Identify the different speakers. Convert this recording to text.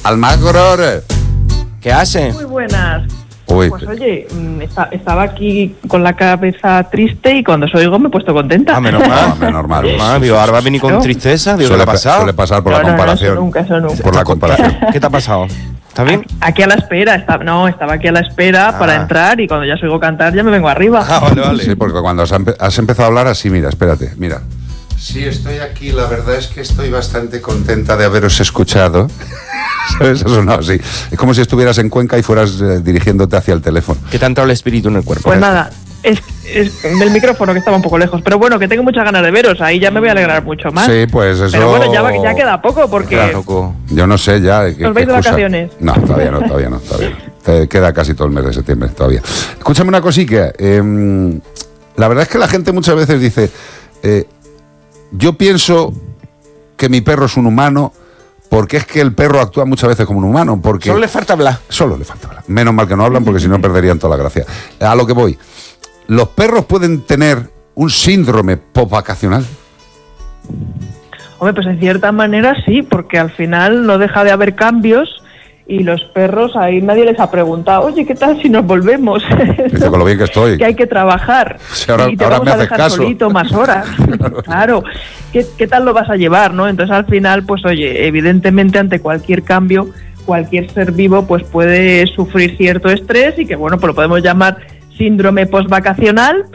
Speaker 1: Almagro.
Speaker 2: ¿Qué hace?
Speaker 3: Muy buenas.
Speaker 1: Uy,
Speaker 3: Pues oye, estaba aquí con la cabeza triste y cuando os oigo me he puesto contenta.
Speaker 2: Menos mal.
Speaker 1: no, normal.
Speaker 2: Digo, ahora va a venir con tristeza. Digo, ¿qué le ha pasado?
Speaker 1: Suele pasar por la comparación.
Speaker 3: Eso nunca.
Speaker 1: Por la comparación.
Speaker 2: ¿Qué te ha pasado? ¿Está bien?
Speaker 3: Aquí a la espera, estaba aquí a la espera para entrar y cuando ya os oigo cantar ya me vengo arriba.
Speaker 2: Vale.
Speaker 1: Sí, porque cuando has empezado a hablar así, mira, espérate, mira. Sí, estoy aquí, la verdad es que estoy bastante contenta de haberos escuchado. ¿Sabes? Eso no, sí. Es como si estuvieras en Cuenca y fueras dirigiéndote hacia el teléfono.
Speaker 2: ¿Qué te ha entrado el espíritu en el cuerpo?
Speaker 3: Pues nada, es del micrófono que estaba un poco lejos, pero bueno, que tengo muchas ganas de veros, ahí ya me voy a alegrar mucho más.
Speaker 1: Sí, pues eso...
Speaker 3: Pero bueno, ya queda poco porque...
Speaker 2: Claro,
Speaker 1: Yo no sé ya...
Speaker 3: ¿Os vais de vacaciones?
Speaker 1: No, todavía no. Te queda casi todo el mes de septiembre todavía. Escúchame una cosita. La verdad es que la gente muchas veces dice... yo pienso que mi perro es un humano porque es que el perro actúa muchas veces como un humano. Porque
Speaker 2: Solo le falta hablar.
Speaker 1: Menos mal que no hablan porque si no perderían toda la gracia. A lo que voy. ¿Los perros pueden tener un síndrome postvacacional?
Speaker 3: Hombre, pues en cierta manera sí, porque al final no deja de haber cambios y los perros, ahí nadie les ha preguntado, oye, ¿qué tal si nos volvemos?
Speaker 1: Dice, con lo bien que estoy.
Speaker 3: Que hay que trabajar.
Speaker 1: Si ahora
Speaker 3: y te
Speaker 1: me
Speaker 3: vamos a
Speaker 1: haces
Speaker 3: dejar
Speaker 1: caso.
Speaker 3: solito más horas. Claro. ¿Qué tal lo vas a llevar, no? Entonces al final, pues oye, evidentemente ante cualquier cambio, cualquier ser vivo pues puede sufrir cierto estrés y que bueno, pues lo podemos llamar síndrome postvacacional.